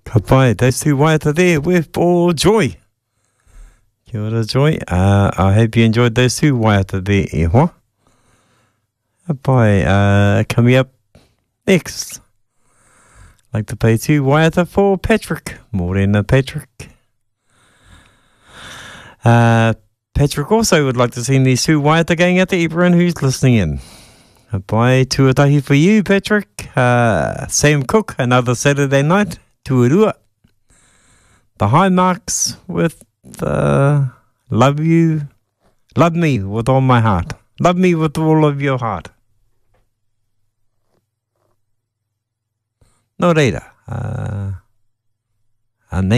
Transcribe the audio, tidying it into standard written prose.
Ka pai, those two waiata there with all joy. Kia ora, Joy. I hope you enjoyed those two waiata there, e hoa. Ka pai, coming up next. I'd like to play two waiata for Patrick. Morena, Patrick. Patrick also would like to sing these two waiata going out to everyone who's listening in. Ka pai, tuatahi for you, Patrick. Sam Cook, another Saturday night. Tuarua. The High Marks with Love You. Love Me with all my heart. Love me with all of your heart. No reira.